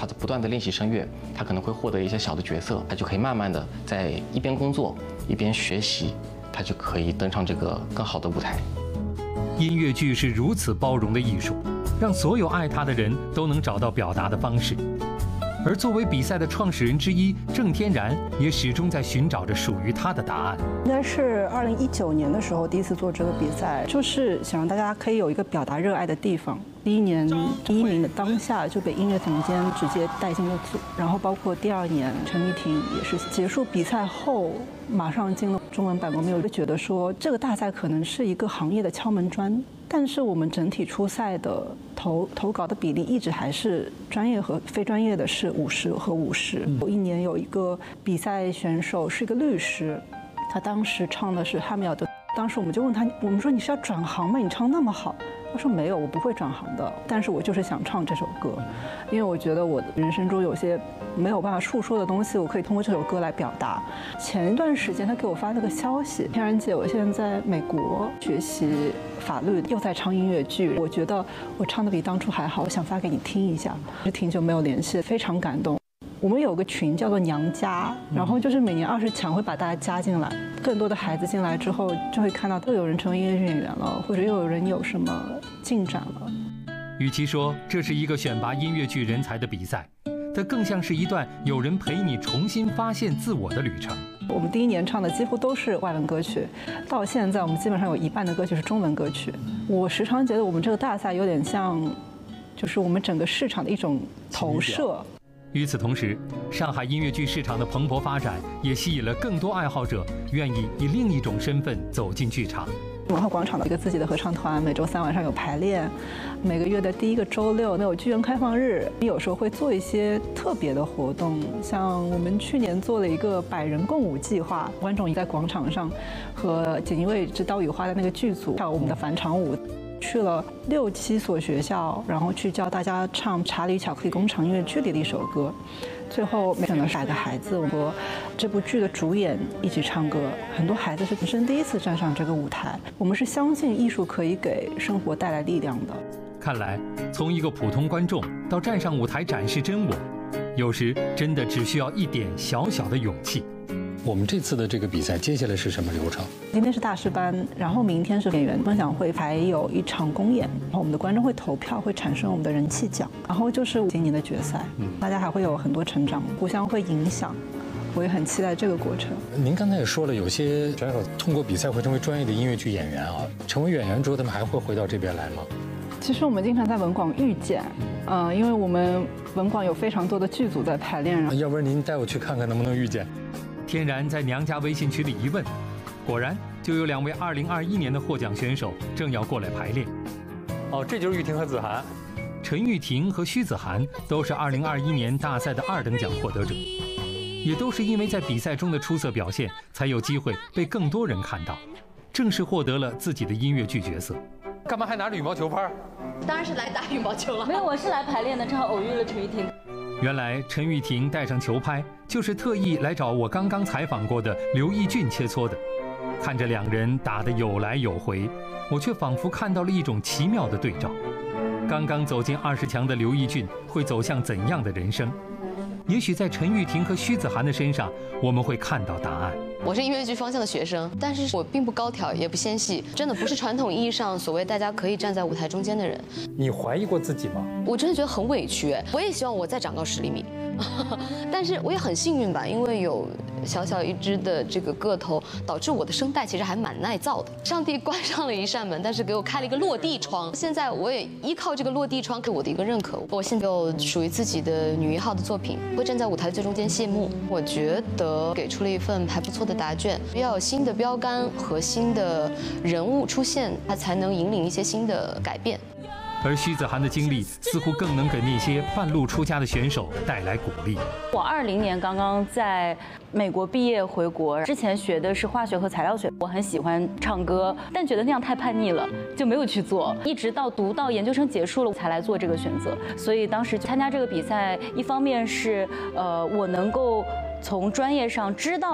他不断的练习声乐，他可能会获得一些小的角色，他就可以慢慢的在一边工作一边学习，他就可以登上这个更好的舞台。 音乐剧是如此包容的艺术，让所有爱它的人都能找到表达的方式。而作为比赛的创始人之一，郑天然也始终在寻找着属于他的答案。 应该是2019年的时候第一次做这个比赛，就是想让大家可以有一个表达热爱的地方。第一年第一名的当下就被音乐总监直接带进了组，然后包括第2年陈玉婷也是结束比赛后马上进了中文版。我们有觉得说这个大赛可能是一个行业的敲门砖，但是我们整体出赛的投稿的比例一直还是专业和非专业的是50和50。有一年有一个比赛选手是一个律师，他当时唱的是汉密尔顿，当时我们就问他，我们说你是要转行吗？你唱那么好。他说没有，我不会转行的，但是我就是想唱这首歌，因为我觉得我的人生中有些没有办法述说的东西，我可以通过这首歌来表达。前一段时间他给我发了个消息，天然姐，我现在在美国学习法律，又在唱音乐剧，我觉得我唱的比当初还好，我想发给你听一下。挺久没有联系，非常感动。我们有个群叫做娘家，然后就是每年20强会把大家加进来，更多的孩子进来之后，就会看到又有人成为音乐剧演员了，或者又有人有什么进展了。 与其说这是一个选拔音乐剧人才的比赛，它更像是一段有人陪你重新发现自我的旅程。 我们第一年唱的几乎都是外文歌曲，到现在我们基本上有一半的歌曲是中文歌曲。我时常觉得我们这个大赛有点像，就是我们整个市场的一种投射。 与此同时，上海音乐剧市场的蓬勃发展也吸引了更多爱好者愿意以另一种身份走进剧场。 文化广场的一个自己的合唱团，每周3晚上有排练，每个月的第1个周六有剧院开放日，有时候会做一些特别的活动，像我们去年做了一个100人共舞计划，观众在广场上和锦衣卫之刀与花的那个剧组跳我们的返场舞。去了6、7所学校，然后去教大家唱《查理巧克力工厂》音乐剧里的一首歌。最后选了100个孩子和这部剧的主演一起唱歌，很多孩子是人生第一次站上这个舞台。我们是相信艺术可以给生活带来力量的。 看来，从一个普通观众到站上舞台展示真我，有时真的只需要一点小小的勇气。 我们这次的这个比赛接下来是什么流程？ 今天是大师班，然后明天是演员分享会，还有一场公演，然后我们的观众会投票，会产生我们的人气奖，然后就是今年的决赛，大家还会有很多成长，互相会影响，我也很期待这个过程。 您刚才也说了，有些选手通过比赛会成为专业的音乐剧演员啊，成为演员之后，他们还会回到这边来吗？ 其实我们经常在文广遇见，因为我们文广有非常多的剧组在排练， 要不然您带我去看看能不能遇见。 天然在娘家微信群里一问，果然就有2位2021年的获奖选手正要过来排练。 哦，这就是玉婷和子涵。 陈玉婷和徐子涵都是2021年大赛的2等奖获得者，也都是因为在比赛中的出色表现，才有机会被更多人看到，正式获得了自己的音乐剧角色。 干嘛还拿着羽毛球拍？ 当然是来打羽毛球了。 没有，我是来排练的，正好偶遇了陈玉婷。 原来陈玉婷带上球拍，就是特意来找我刚刚采访过的刘奕俊切磋的。看着2人打得有来有回，我却仿佛看到了一种奇妙的对照。刚刚走进20强的刘奕俊会走向怎样的人生？也许在陈玉婷和徐子涵的身上，我们会看到答案。 我是音乐剧方向的学生，但是我并不高挑，也不纤细，真的不是传统意义上所谓大家可以站在舞台中间的人。 你怀疑过自己吗？ 我真的觉得很委屈，我也希望我再长高10厘米，但是我也很幸运吧，因为有小小一只的这个个头，导致我的声带其实还蛮耐造的。上帝关上了一扇门，但是给我开了一个落地窗。现在我也依靠这个落地窗给我的一个认可。我现在有属于自己的女1号的作品，会站在舞台最中间谢幕。我觉得给出了一份还不错的答卷，要有新的标杆和新的人物出现，它才能引领一些新的改变。 而徐子涵的经历似乎更能给那些半路出家的选手带来鼓励。 我20年刚刚在美国毕业回国，之前学的是化学和材料学，我很喜欢唱歌，但觉得那样太叛逆了，就没有去做。一直到读到研究生结束了，才来做这个选择。所以当时参加这个比赛，一方面是我能够从专业上知道